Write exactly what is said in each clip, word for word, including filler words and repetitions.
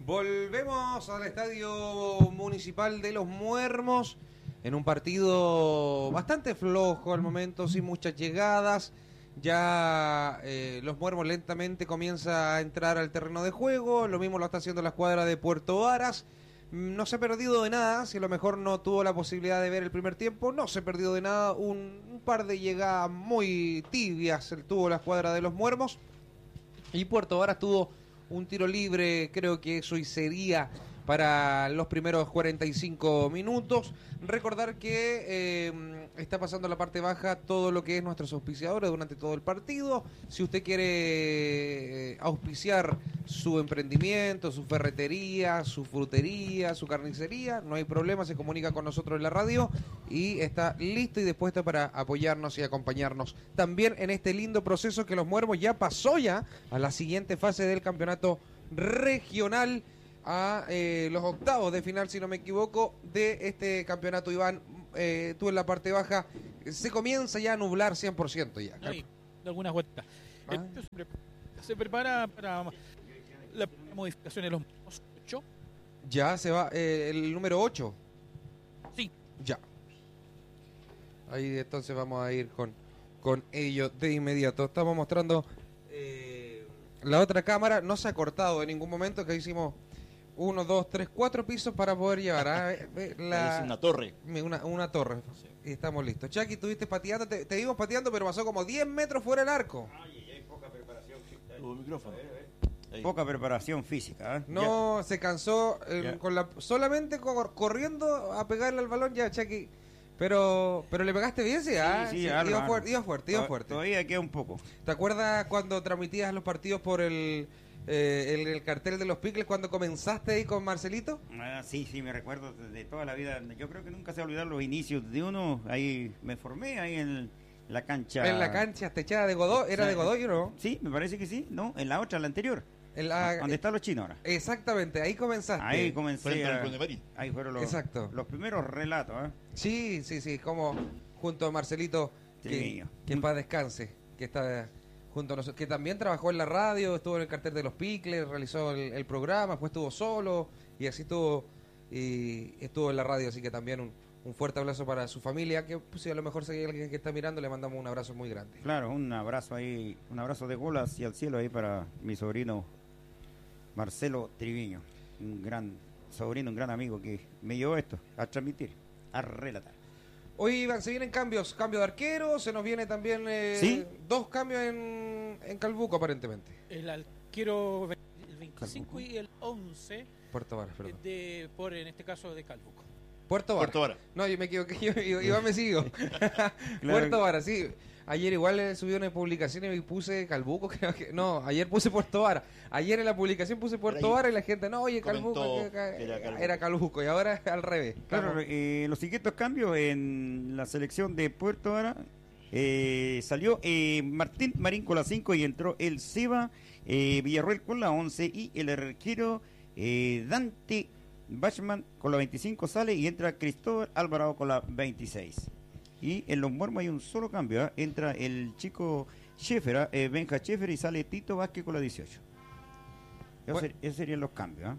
Volvemos al Estadio Municipal de Los Muermos en un partido bastante flojo al momento, sin muchas llegadas. Ya eh, Los Muermos lentamente comienza a entrar al terreno de juego, lo mismo lo está haciendo la escuadra de Puerto Varas. No se ha perdido de nada, si a lo mejor no tuvo la posibilidad de ver el primer tiempo, no se ha perdido de nada, un, un par de llegadas muy tibias tuvo la escuadra de Los Muermos y Puerto Varas tuvo un tiro libre, creo que eso y sería para los primeros cuarenta y cinco minutos. Recordar que eh, está pasando la parte baja todo lo que es nuestros auspiciadores durante todo el partido. Si usted quiere eh, auspiciar su emprendimiento, su ferretería, su frutería, su carnicería, no hay problema, se comunica con nosotros en la radio y está listo y dispuesto para apoyarnos y acompañarnos también en este lindo proceso que Los Muermos ya pasó ya a la siguiente fase del campeonato regional, a eh, los octavos de final, si no me equivoco, de este campeonato. Iván, eh, tú en la parte baja, se comienza ya a nublar cien por ciento ya. No, de algunas vueltas. ¿Ah? El, se, pre se prepara para la modificación de los ocho. Ya se va eh, el número ocho. Sí. Ya. Ahí entonces vamos a ir con, con ello de inmediato. Estamos mostrando eh, la otra cámara. No se ha cortado en ningún momento, que hicimos uno, dos, tres, cuatro pisos para poder llevar a la, es una torre. Una, una torre. Sí. Y estamos listos. Chucky, estuviste pateando, te, te vimos pateando, pero pasó como diez metros fuera del arco. Ay, hay poca preparación física. Tu micrófono. Poca preparación física. ¿eh? No, ya. se cansó eh, con la solamente cor corriendo a pegarle al balón ya, Chucky. Pero pero le pegaste bien, sí, ¿ah? Sí, sí, sí, algo, iba, algo. fuerte, iba fuerte, iba fuerte. Todavía queda un poco. ¿Te acuerdas cuando transmitías los partidos por el eh, el, el cartel de los Picles cuando comenzaste ahí con Marcelito? Ah, sí, sí, me recuerdo de toda la vida. Yo creo que nunca se va a olvidar los inicios de uno. Ahí me formé ahí en la cancha. En la cancha techada de Godoy, ¿era o sea, de Godoy o no? Sí, me parece que sí. No, en la otra, la anterior. En la, ¿Dónde están los chinos ahora? Exactamente, ahí comenzaste. Ahí comencé. A, de ahí fueron los, Exacto. los primeros relatos. ¿eh? Sí, sí, sí, como junto a Marcelito, que, que en paz descanse, que está junto a nosotros, que también trabajó en la radio, estuvo en el cartel de los Picles, realizó el, el programa, después estuvo solo y así estuvo, y estuvo en la radio, así que también un, un fuerte abrazo para su familia, que pues, si a lo mejor si hay alguien que está mirando, le mandamos un abrazo muy grande. Claro, un abrazo ahí, un abrazo de gol hacia el cielo ahí para mi sobrino Marcelo Triviño, un gran sobrino, un gran amigo que me llevó esto a transmitir, a relatar. Hoy, Iván, se vienen cambios, cambio de arquero, se nos viene también eh, ¿Sí? dos cambios en, en Calbuco aparentemente. El arquero el veinticinco Calbuco. Y el once Puerto Varas, perdón. De, por en este caso de Calbuco. Puerto Varas. Puerto Varas. No, yo me equivoqué, yo, yo, Iván me sigo. Claro. Puerto Varas, sí. Ayer igual eh, subí una publicación y puse Calbuco, creo que no, ayer puse Puerto Varas. Ayer en la publicación puse Puerto Varas y la gente, no, oye, Calbuco, que, que, era, Calbuco. era Calbuco y ahora al revés. Claro, eh, los siguientes cambios en la selección de Puerto Varas, eh, salió eh, Martín Marín con la cinco y entró el Seba eh, Villarroel con la once y el arquero eh, Dante Bachman con la veinticinco sale y entra Cristóbal Alvarado con la veintiséis. Y en Los Muermos hay un solo cambio, ¿eh? Entra el chico Schaefer, eh, Benja Schaefer y sale Tito Vázquez con la dieciocho. Esos, bueno. ser, esos serían los cambios. ¿eh?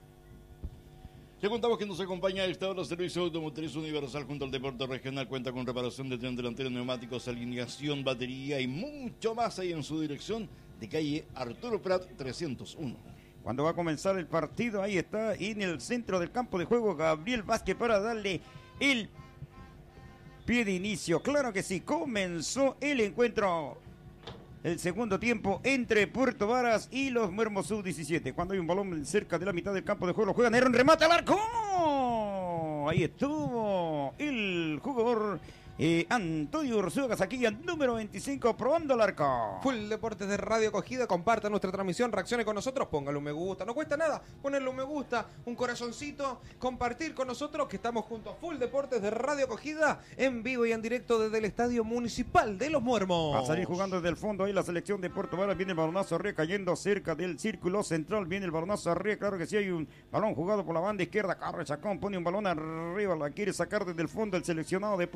Le contamos que nos acompaña esta hora Servicio Automotriz Universal junto al Deporte Regional. Cuenta con reparación de tren delantero, neumáticos, alineación, batería y mucho más ahí en su dirección de calle Arturo Prat trescientos uno. Cuando va a comenzar el partido, ahí está en el centro del campo de juego Gabriel Vázquez para darle el pie de inicio. Claro que sí, comenzó el encuentro, el segundo tiempo entre Puerto Varas y los Muermos sub diecisiete. Cuando hay un balón cerca de la mitad del campo de juego, lo juegan, era un remate al arco. Ahí estuvo el jugador eh, Antonio Ursúa Casaquilla, número veinticinco, probando el arco. Full Deportes de Radio Acogida, comparta nuestra transmisión, reaccione con nosotros, póngale un me gusta, no cuesta nada, ponerle un me gusta, un corazoncito, compartir con nosotros que estamos junto a Full Deportes de Radio Acogida, en vivo y en directo desde el Estadio Municipal de Los Muermos. Va a salir jugando desde el fondo ahí la selección de Puerto Varas, viene el balonazo arriba cayendo cerca del círculo central, viene el balonazo arriba, claro que sí, hay un balón jugado por la banda izquierda, Carlos Chacón pone un balón arriba, la quiere sacar desde el fondo el seleccionado de Puerto Varas, otra vez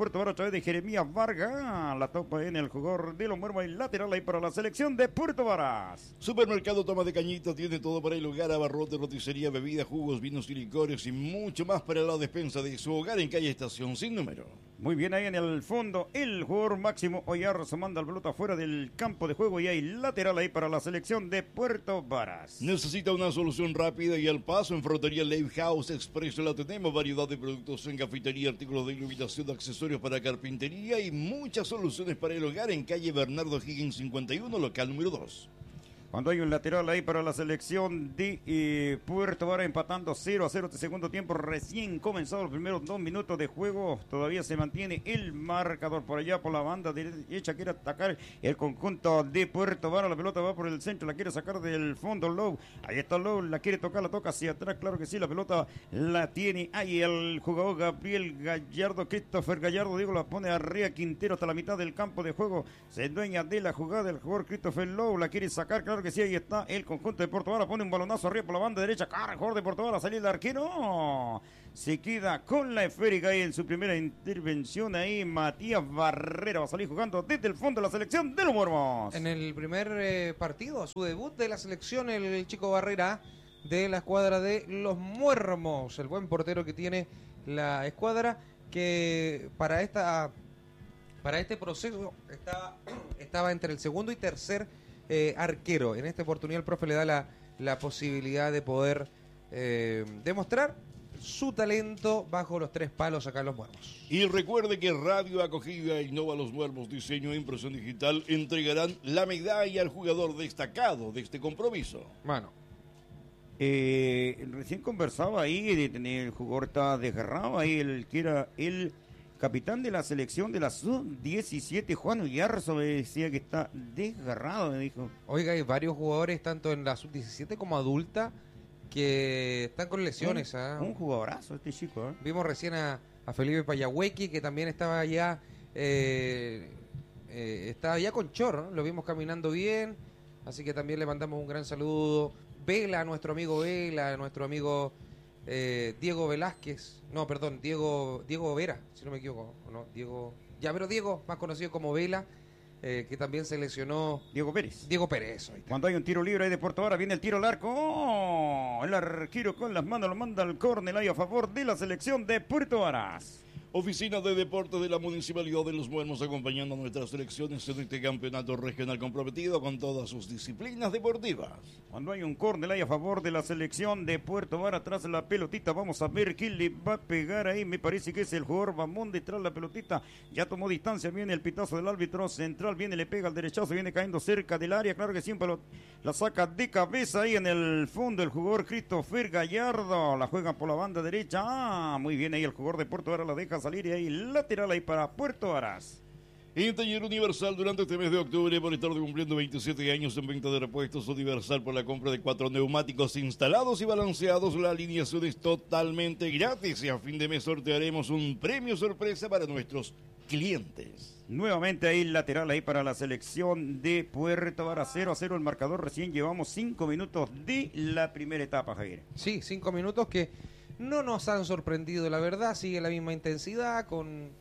es de Jeremías Vargas. La topa en el jugador de los muermos y lateral ahí para la selección de Puerto Varas. Supermercado Toma de Cañita tiene todo para el hogar, abarrote, roticería, bebidas, jugos, vinos y licores y mucho más para la despensa de su hogar en calle Estación sin número. Muy bien, ahí en el fondo el jugador Máximo Oyarzo manda el pelota fuera del campo de juego y hay lateral ahí para la selección de Puerto Varas. Necesita una solución rápida y al paso. En Frutería Live House Expreso la tenemos, variedad de productos en cafetería, artículos de iluminación, accesorios para carpintería y muchas soluciones para el hogar en calle Bernardo Higgins cincuenta y uno, local número dos. Cuando hay un lateral ahí para la selección de eh, Puerto Varas empatando cero a cero este segundo tiempo, recién comenzado los primeros dos minutos de juego, todavía se mantiene el marcador por allá por la banda derecha, quiere atacar el conjunto de Puerto Varas, la pelota va por el centro, la quiere sacar del fondo Lowe, ahí está Lowe, la quiere tocar, la toca hacia atrás, claro que sí, la pelota la tiene ahí el jugador Gabriel Gallardo, Christopher Gallardo, digo, la pone arriba Quintero hasta la mitad del campo de juego, se dueña de la jugada el jugador Christopher Lowe, la quiere sacar, claro que sí, ahí está el conjunto de Puerto Varas, pone un balonazo arriba por la banda derecha, cara, jugador de Puerto Varas, salir el arquero, se queda con la esférica ahí en su primera intervención, ahí Matías Barrera va a salir jugando desde el fondo de la selección de los Muermos. En el primer eh, partido, su debut de la selección, el, el chico Barrera de la escuadra de los Muermos, el buen portero que tiene la escuadra, que para esta para este proceso estaba, estaba entre el segundo y tercer Eh, arquero. En esta oportunidad el profe le da la, la posibilidad de poder eh, demostrar su talento bajo los tres palos acá en Los Muermos. Y recuerde que Radio Acogida Innova Los Muermos Diseño e Impresión Digital entregarán la medalla al jugador destacado de este compromiso. Mano. Eh, recién conversaba ahí, de tener el jugador está desgarrado ahí, el que era el capitán de la selección de la sub diecisiete, Juan Uyarzo, me decía que está desgarrado, me dijo. Oiga, hay varios jugadores, tanto en la sub diecisiete como adulta, que están con lesiones. Un, ¿eh? un jugadorazo este chico. ¿eh? Vimos recién a, a Felipe Payahuequi, que también estaba ya, eh, eh, estaba ya con chorro, ¿no? Lo vimos caminando bien, así que también le mandamos un gran saludo. Vela, nuestro amigo Vela, nuestro amigo eh, Diego Velázquez, no, perdón, Diego Diego Vera, si no me equivoco, no, Diego, ya, pero Diego, más conocido como Vela, eh, que también se lesionó. Diego Pérez. Diego Pérez. Ahí está. Cuando hay un tiro libre ahí de Puerto Varas, viene el tiro al arco. ¡Oh! El arquero con las manos lo manda al córner ahí a favor de la selección de Puerto Varas. Oficina de Deportes de la Municipalidad de Los Muermos acompañando a nuestras selecciones en este campeonato regional comprometido con todas sus disciplinas deportivas. Cuando hay un córner ahí a favor de la selección de Puerto Varas tras la pelotita, vamos a ver quién le va a pegar ahí. Me parece que es el jugador Bamón detrás la pelotita. Ya tomó distancia, viene el pitazo del árbitro central, viene, le pega al derechazo, viene cayendo cerca del área. Claro que siempre lo, la saca de cabeza ahí en el fondo el jugador Christopher Gallardo. La juega por la banda derecha. Ah, muy bien ahí el jugador de Puerto Varas la deja salir y ahí lateral ahí para Puerto Varas. En Taller Universal durante este mes de octubre, por estar cumpliendo veintisiete años en venta de repuestos, Universal por la compra de cuatro neumáticos instalados y balanceados, la alineación es totalmente gratis y a fin de mes sortearemos un premio sorpresa para nuestros clientes. Nuevamente ahí lateral ahí para la selección de Puerto Varas, cero a cero el marcador, recién llevamos cinco minutos de la primera etapa, Javier. Sí, cinco minutos que no nos han sorprendido, la verdad, sigue la misma intensidad, con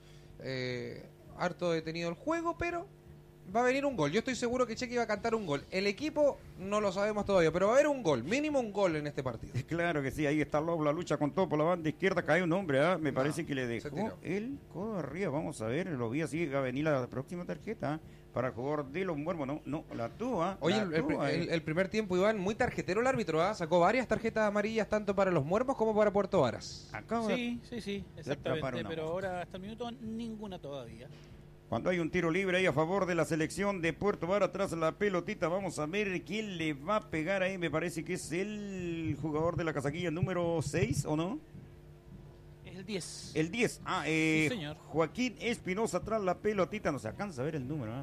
eh, harto detenido el juego, pero va a venir un gol. Yo estoy seguro que Chequi va a cantar un gol. El equipo no lo sabemos todavía, pero va a haber un gol, mínimo un gol en este partido. Claro que sí, ahí está Lobo, la lucha con todo por la banda izquierda, cae un hombre, ¿eh? me No, parece que le se dejó tiró. el codo arriba, vamos a ver, lo vi así, va a venir la próxima tarjeta ¿eh? para el jugador de los Muermos, no, no, la tuvo, ¿eh? Oye, la el, el, tuvo, el- ¿eh? el primer tiempo, Iván, muy tarjetero el árbitro, ¿ah? Sacó varias tarjetas amarillas tanto para los Muermos como para Puerto Varas. Acaba de- Sí, sí, sí, atraparon exactamente. una Pero voz. ahora hasta el minuto ninguna todavía. Cuando hay un tiro libre ahí a favor de la selección de Puerto Varas tras la pelotita, vamos a ver quién le va a pegar ahí, me parece que es el jugador de la casaquilla número seis, ¿o no? Es el diez. El diez, ah, eh, Sí, señor. Joaquín Espinosa tras la pelotita, no se alcanza a ver el número, ¿eh?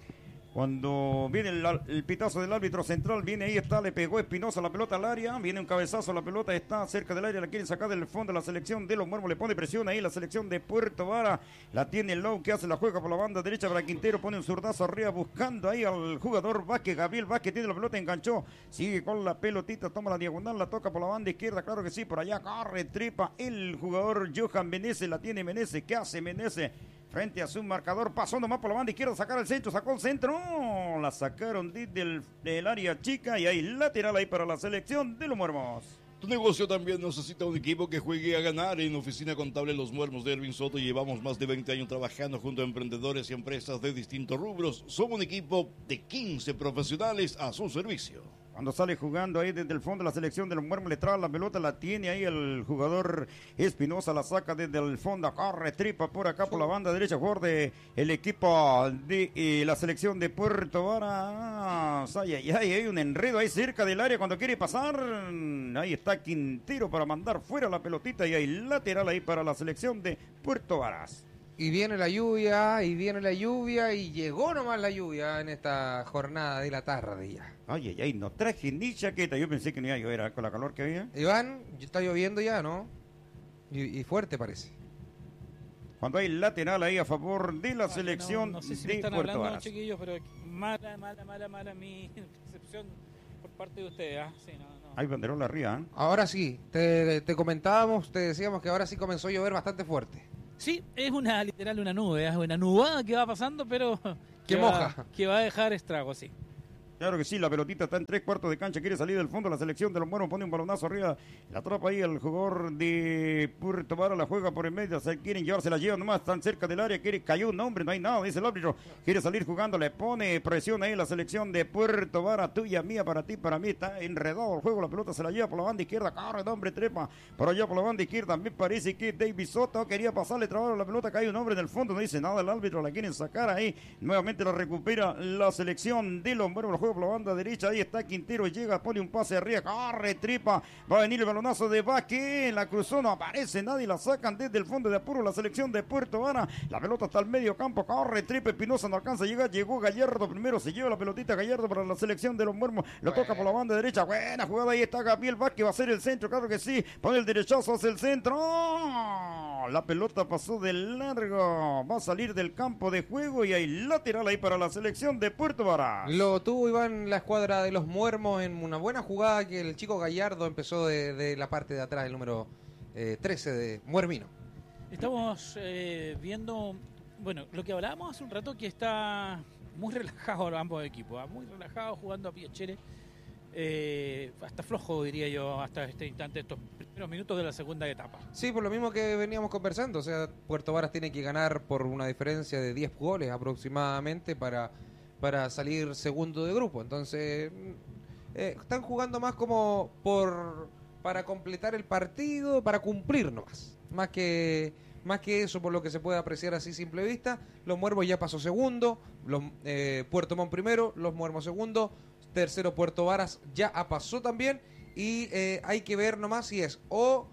Cuando viene el, el pitazo del árbitro central, viene ahí está, le pegó Espinosa la pelota al área, viene un cabezazo, la pelota está cerca del área, la quieren sacar del fondo de la selección de los Muermos, le pone presión ahí la selección de Puerto Varas, la tiene el Low que hace la juega por la banda derecha para Quintero, pone un zurdazo arriba buscando ahí al jugador Vázquez, Gabriel Vázquez tiene la pelota, enganchó, sigue con la pelotita, toma la diagonal, la toca por la banda izquierda, claro que sí, por allá corre, tripa el jugador Johan Menezes, la tiene Menezes, ¿qué hace Menezes? frente a su marcador, pasó nomás por la banda izquierda, sacar el centro, sacó el centro, ¡oh! La sacaron desde el del área chica y hay lateral ahí para la selección de los Muermos. Tu negocio también necesita un equipo que juegue a ganar. En Oficina Contable Los Muermos de Ervin Soto llevamos más de veinte años trabajando junto a emprendedores y empresas de distintos rubros. Somos un equipo de quince profesionales a su servicio. Cuando sale jugando ahí desde el fondo la selección de los Muermos, le trae la pelota, la tiene ahí el jugador Espinosa, la saca desde el fondo, corre, tripa por acá por la banda derecha, jugador de el equipo de eh, la selección de Puerto Varas. Ay, ay, ay, hay un enredo ahí cerca del área cuando quiere pasar. Ahí está Quintero para mandar fuera la pelotita y hay lateral ahí para la selección de Puerto Varas. Y viene la lluvia, y viene la lluvia, y llegó nomás la lluvia en esta jornada de la tarde ya. Ay, ay, ay, no traje ni chaqueta, yo pensé que no iba a llover con la calor que había. Iván, está lloviendo ya, ¿no? Y, y fuerte parece. Cuando hay lateral ahí a favor de la Ah, selección no, no sé si de me están Puerto hablando, Varas. chiquillos, pero mala, mala, mala, mala mi percepción por parte de ustedes. ¿ah? Sí, no, no. Hay banderola arriba, ¿eh? Ahora sí, te, te comentábamos, te decíamos que ahora sí comenzó a llover bastante fuerte. Sí, es una literal una nube, es una nubada que va pasando, pero Que va- moja. que va a dejar estragos, sí. Claro que sí, la pelotita está en tres cuartos de cancha, quiere salir del fondo, la selección de los Muermos pone un balonazo arriba, la atrapa ahí el jugador de Puerto Varas, la juega por el medio, se quieren llevarse, la llevan nomás, están cerca del área, quiere, cayó un hombre, no hay nada, dice el árbitro, quiere salir jugando, le pone presión ahí la selección de Puerto Varas, tuya, mía, para ti, para mí, está enredado el juego, la pelota se la lleva por la banda izquierda, corre el hombre, trepa, por allá por la banda izquierda, me parece que David Soto quería pasarle trabajo la pelota, cae un hombre en el fondo, no dice nada el árbitro, la quieren sacar ahí, nuevamente la recupera la selección de los Muermos, la juega por la banda derecha, ahí está Quintero, llega, pone un pase arriba, corre, tripa, va a venir el balonazo de Vázquez, la cruzó, no aparece nadie, la sacan desde el fondo de apuro la selección de Puerto Varas, la pelota hasta el medio campo, corre, tripa, Espinosa no alcanza a llegar, llegó Gallardo primero, se lleva la pelotita Gallardo para la selección de los Muermos, lo Bueno. toca por la banda derecha, buena jugada, ahí está Gabriel Vázquez, va a ser el centro, claro que sí, pone el derechazo hacia el centro, ¡oh! La pelota pasó de largo, va a salir del campo de juego y hay lateral ahí para la selección de Puerto Varas. Lo tuvo Iván la escuadra de los Muermos en una buena jugada que el chico Gallardo empezó de, de la parte de atrás, el número eh, trece de Muermino. Estamos eh, viendo, bueno, lo que hablábamos hace un rato, que está muy relajado ambos equipos, ¿ah? Muy relajado jugando a Piachere, eh, hasta flojo diría yo hasta este instante, estos primeros minutos de la segunda etapa. Sí, por lo mismo que veníamos conversando, o sea, Puerto Varas tiene que ganar por una diferencia de diez goles aproximadamente para, para salir segundo de grupo, entonces eh, están jugando más como por para completar el partido, para cumplir nomás, más que más que eso, por lo que se puede apreciar así a simple vista. Los Muermos ya pasó segundo, los, eh, Puerto Montt primero, los Muermos segundo, tercero Puerto Varas ya pasó también, y eh, hay que ver nomás si es o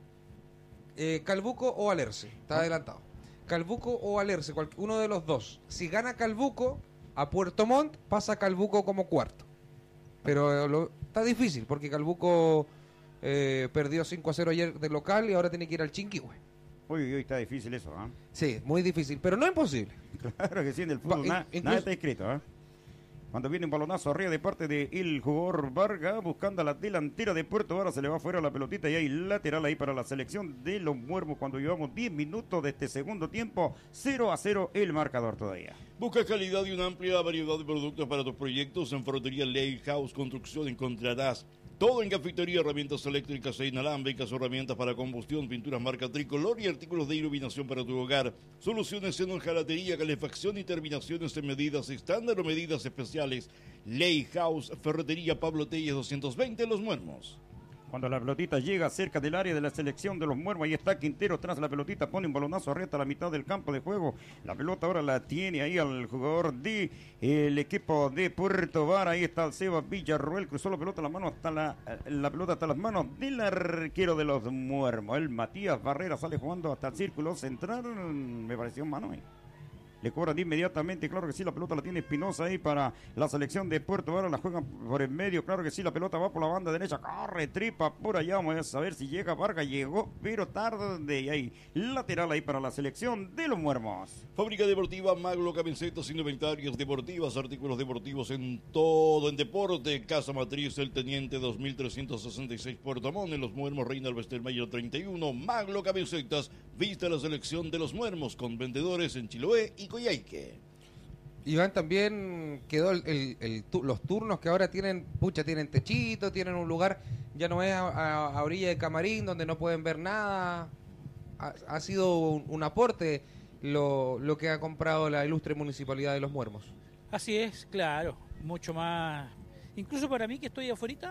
eh, Calbuco o Alerce, está adelantado. Calbuco o Alerce, cual- uno de los dos. Si gana Calbuco, a Puerto Montt pasa Calbuco como cuarto. Pero eh, lo- está difícil porque Calbuco eh, perdió cinco a cero ayer de local y ahora tiene que ir al Chinquihue. Uy, uy, uy, está difícil eso, ¿ah? Sí, muy difícil, pero no imposible. Claro que sí, en el fútbol Va, na- in- incluso- nada está escrito, ¿ah? Cuando viene un balonazo arriba de parte del jugador Vargas, buscando a la delantera de Puerto Varas, se le va fuera la pelotita y hay lateral ahí para la selección de los Muermos cuando llevamos diez minutos de este segundo tiempo, cero a cero el marcador todavía. Busca calidad y una amplia variedad de productos para tus proyectos. En Ferretería Ley House Construcción encontrarás todo en cafetería, herramientas eléctricas e inalámbricas, herramientas para combustión, pinturas marca tricolor y artículos de iluminación para tu hogar. Soluciones en hojalatería, calefacción y terminaciones en medidas estándar o medidas especiales. Ley House Ferretería Pablo Telles doscientos veinte Los Muermos. Cuando la pelotita llega cerca del área de la selección de los Muermos, ahí está Quintero tras la pelotita, pone un balonazo arriba a la mitad del campo de juego. La pelota ahora la tiene ahí al jugador de el equipo de Puerto Varas. Ahí está el Seba Villarroel, cruzó la pelota, la mano hasta la, la pelota hasta las manos del arquero de los Muermos. El Matías Barrera sale jugando hasta el círculo central. Me pareció un mano ahí. le cobran inmediatamente, claro que sí, la pelota la tiene Espinosa ahí para la selección de Puerto Vara, la juegan por el medio, claro que sí, la pelota va por la banda derecha, corre, tripa por allá, vamos a ver si llega Vargas, llegó, pero tarde, y ahí, lateral ahí para la selección de los Muermos. Fábrica Deportiva Maglo, camisetas, indumentarias deportivas, artículos deportivos en todo, en deporte, Casa Matriz, El Teniente dos mil trescientos sesenta y seis, Puerto Montt, en Los Muermos, Reina Alvestermayor treinta y uno, Maglo Camisetas, vista la selección de los Muermos, con vendedores en Chiloé y Coyhaique. Iván, también quedó el, el, el, los turnos que ahora tienen, pucha, tienen techito, tienen un lugar, ya no es a, a, a orilla de camarín donde no pueden ver nada. Ha, ha sido un, un aporte lo, lo que ha comprado la ilustre Municipalidad de Los Muermos. Así es, claro, mucho más. Incluso para mí que estoy afuera,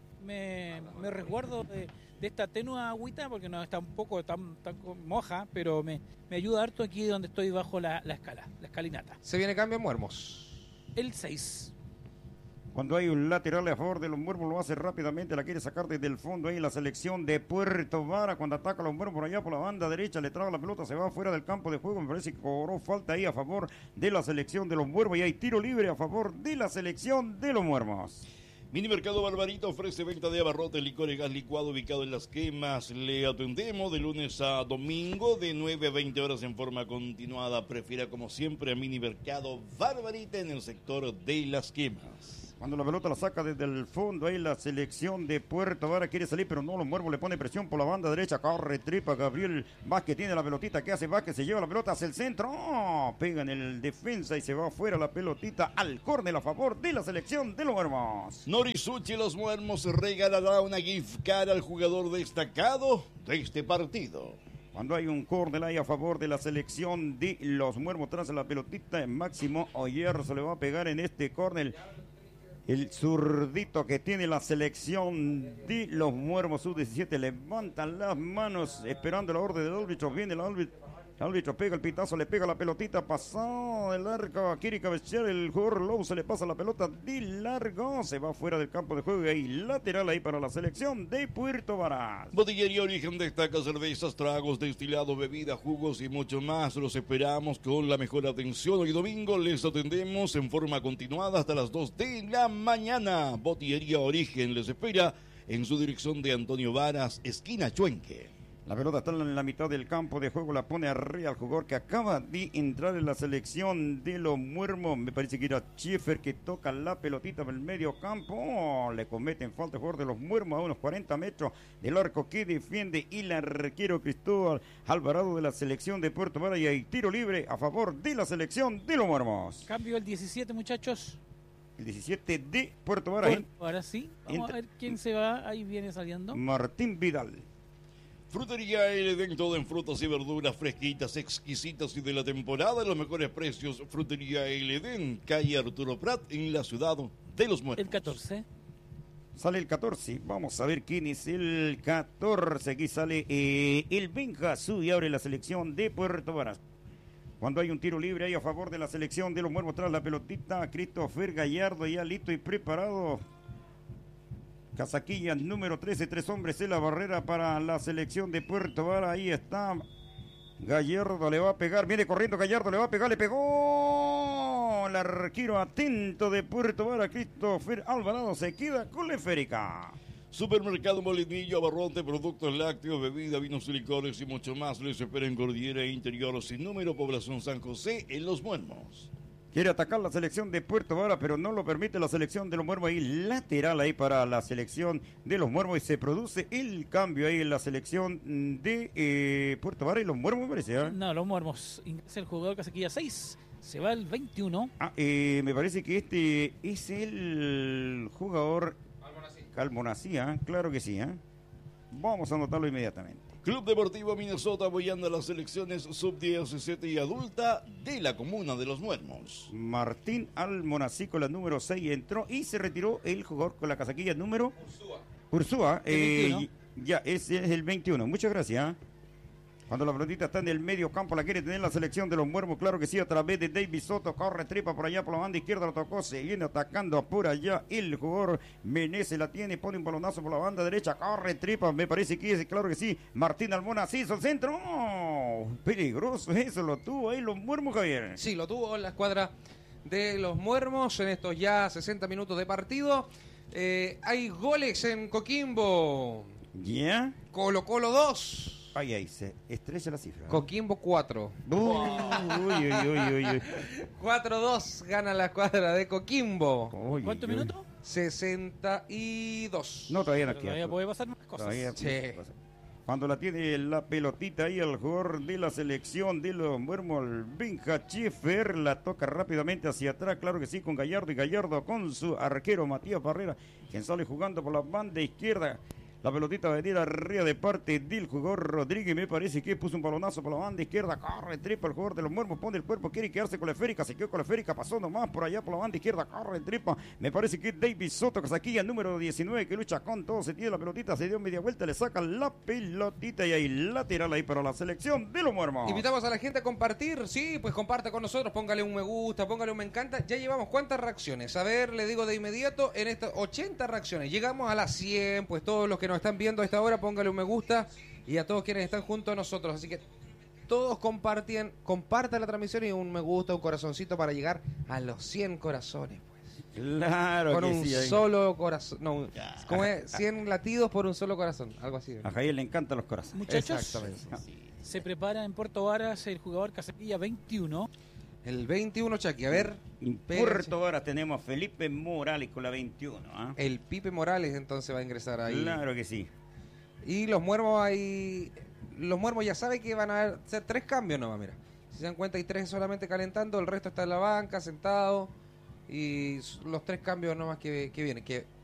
me, me resguardo de, de esta tenue agüita porque no está un poco tan, tan moja, pero me, me ayuda harto aquí donde estoy bajo la, la escala, la escalinata. ¿Se viene cambio en Muermos? El seis. Cuando hay un lateral a favor de los Muermos, lo hace rápidamente, la quiere sacar desde el fondo ahí la selección de Puerto Vara. Cuando ataca a los Muermos por allá por la banda derecha, le traga la pelota, se va fuera del campo de juego. Me parece que cobró falta ahí a favor de la selección de los Muermos y hay tiro libre a favor de la selección de los Muermos. Minimercado Barbarita ofrece venta de abarrotes, licor y gas licuado ubicado en Las Quemas. Le atendemos de lunes a domingo de nueve a veinte horas en forma continuada. Prefiera como siempre a Minimercado Barbarita en el sector de Las Quemas. Cuando la pelota la saca desde el fondo, ahí la selección de Puerto Vara quiere salir, pero no, los Muermos le pone presión por la banda derecha, corre, tripa, Gabriel Vázquez tiene la pelotita, ¿qué hace Vázquez? Se lleva la pelota hacia el centro, ¡oh! Pega en el defensa y se va afuera la pelotita al córner a favor de la selección de los Muermos. Norisuchi Los Muermos regalará una gift card al jugador destacado de este partido. Cuando hay un córner ahí a favor de la selección de los Muermos, tras la pelotita, en Máximo Oyer se le va a pegar en este córner. El zurdito que tiene la selección de los Muermos sub diecisiete levantan las manos esperando la orden del árbitro. Viene el árbitro. El árbitro pega el pitazo, le pega la pelotita, pasado de largo, quiere cabecear el jugador Lowe, se le pasa la pelota de largo, se va fuera del campo de juego y ahí lateral ahí para la selección de Puerto Varas. Botillería Origen destaca cervezas, tragos, destilados, bebidas, jugos y mucho más. Los esperamos con la mejor atención. Hoy domingo les atendemos en forma continuada hasta las dos de la mañana. Botillería Origen les espera en su dirección de Antonio Varas, esquina Chuenque. La pelota está en la mitad del campo de juego, la pone arriba al jugador que acaba de entrar en la selección de los Muermos. Me parece que era Schiffer que toca la pelotita en el medio campo. Oh, le cometen falta el jugador de los Muermos a unos cuarenta metros del arco que defiende y el arquero Cristóbal Alvarado de la selección de Puerto Vara. Y hay tiro libre a favor de la selección de los Muermos. Cambio el diecisiete, muchachos. El diecisiete de Puerto Vara. Bueno, ahora sí, vamos Entra. a ver quién se va. Ahí viene saliendo. Martín Vidal. Frutería El Edén, todo en frutas y verduras fresquitas, exquisitas y de la temporada, los mejores precios. Frutería El Edén, calle Arturo Prat, en la ciudad de Los Muertos. El catorce. Sale el catorce, vamos a ver quién es el catorce. Aquí sale eh, el Benjazú y abre la selección de Puerto Varas. Cuando hay un tiro libre ahí a favor de la selección de los Muermos, tras la pelotita, Christopher Gallardo ya listo y preparado. Casaquilla número trece, tres hombres en la barrera para la selección de Puerto Vara. Ahí está Gallardo, le va a pegar, viene corriendo Gallardo, le va a pegar, le pegó. El arquero atento de Puerto Vara, Christopher Alvarado, se queda con la esférica. Supermercado Molinillo, abarrote, productos lácteos, bebida, vinos y licores y mucho más. Les espera en Cordillera Interior sin número, población San José, en Los Muermos. Quiere atacar la selección de Puerto Vara, pero no lo permite la selección de los Muermos. Ahí lateral ahí para la selección de los Muermos y se produce el cambio ahí en la selección de eh, Puerto Vara y los Muermos, me parece. ¿eh? No, los Muermos. Ingresa el jugador Casaquilla seis, se va el veintiuno. Ah, eh, me parece que este es el jugador Almonací, ¿eh? Claro que sí. ¿eh? Vamos a anotarlo inmediatamente. Club Deportivo Minnesota apoyando a las selecciones sub diecisiete y adulta de la comuna de Los Muermos. Martín Almonací con la número seis entró y se retiró el jugador con la casaquilla número Ursúa. Ursúa, eh, ya ese es el veintiuno. Muchas gracias. Cuando la pelotita está en el medio campo, la quiere tener la selección de los Muermos, claro que sí, a través de David Soto, corre, tripa por allá por la banda izquierda, la tocó, se viene atacando por allá, el jugador Menezes la tiene, pone un balonazo por la banda derecha, corre, tripa, me parece que es, claro que sí, Martín Almona, sí, hizo el centro, oh, peligroso eso, lo tuvo ahí los muermos, Javier. Sí, lo tuvo la escuadra de los muermos en estos ya sesenta minutos de partido. Eh, hay goles en Coquimbo. ¿Ya? Colo Colo dos. Ay, ay, se estrecha la cifra. Coquimbo cuatro. Uy, uy, uy, uy, uy. cuatro dos gana la escuadra de Coquimbo. Uy, ¿Cuántos uy. minutos? sesenta y dos. No, todavía no Pero queda. todavía puede pasar más cosas. Todavía Sí. puede pasar. Cuando la tiene la pelotita ahí el jugador de la selección de los muermos, el Benja Schiffer, la toca rápidamente hacia atrás, claro que sí, con Gallardo y Gallardo con su arquero Matías Barrera, quien sale jugando por la banda izquierda. La pelotita venida arriba de parte del jugador Rodríguez, me parece que puso un balonazo por la banda izquierda, corre, tripa el jugador de los muermos, pone el cuerpo, quiere quedarse con la esférica, se quedó con la esférica, pasó nomás por allá por la banda izquierda, corre, tripa, me parece que David Soto, Casaquilla, número diecinueve, que lucha con todo, se tiene la pelotita, se dio media vuelta, le saca la pelotita y ahí lateral ahí para la selección de los muermos. Invitamos a la gente a compartir, sí, pues comparta con nosotros, póngale un me gusta, póngale un me encanta. Ya llevamos cuántas reacciones, a ver, le digo de inmediato, en estas ochenta reacciones, llegamos a las cien, pues todos los que nos están viendo a esta hora, póngale un me gusta y a todos quienes están junto a nosotros, así que todos compartan, compartan la transmisión y un me gusta, un corazoncito para llegar a los cien corazones, pues. Claro Con que un sí. ahí. solo corazón, no, ¿cómo es? cien latidos por un solo corazón, algo así. A Javier le encantan los corazones. Muchachos, Exactamente. se prepara en Puerto Varas el jugador Casapilla veintiuno. El veintiuno, Chucky, a ver. En Pégase. Puerto Varas tenemos a Felipe Morales con la veintiuno. ¿ah? El Pipe Morales entonces va a ingresar ahí. Claro que sí. Y los muermos ahí. Los muermos ya saben que van a ser tres cambios nomás, mira. Si se dan cuenta, hay tres solamente calentando, el resto está en la banca, sentado. Y los tres cambios nomás que, que vienen. Que